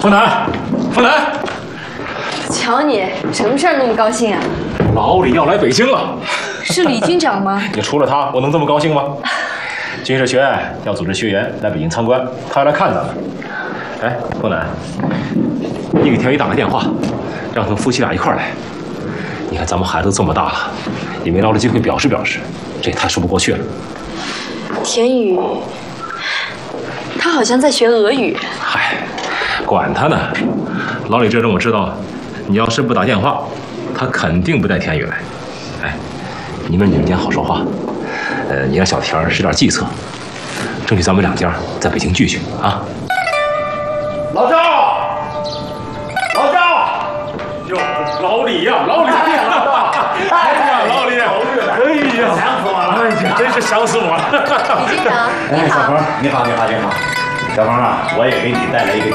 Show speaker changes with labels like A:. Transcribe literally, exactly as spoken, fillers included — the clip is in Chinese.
A: 傅南，傅南，
B: 瞧你，什么事儿那么高兴啊？
A: 老李要来北京了。
B: 是李军长吗？
A: 你除了他，我能这么高兴吗？军事学院要组织学员来北京参观，他要来看咱们。哎，傅南，你给田宇打个电话，让他们夫妻俩一块儿来。你看咱们孩子这么大了，也没捞着机会表示表示，这也太说不过去了。
B: 田宇，他好像在学俄语。
A: 嗨，管他呢，老李这让我知道，你要是不打电话，他肯定不带田宇来。哎，你们女人间好说话，呃，你让小田儿使点计策，争取咱们两家在北京聚聚啊。
C: 老赵，老赵，
A: 哟，老李呀，老李，哎呀，老李，哎呀，
C: 想死我了！
A: 哎呀，真是想死我了。
B: 李军长，
C: 哎，小鹏，你好，你好，你好，小鹏啊，我也给你带来一个